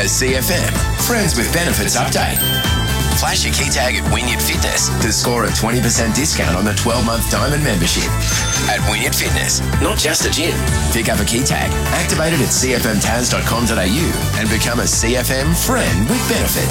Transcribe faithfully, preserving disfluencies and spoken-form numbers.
A C F M Friends with Benefits update. Flash your key tag at Wynyard Fitness to score a twenty percent discount on the twelve-month Diamond membership. At Wynyard Fitness, not just a gym. Pick up a key tag, activate it at c f m tas dot com dot a u and become a C F M Friend with Benefits.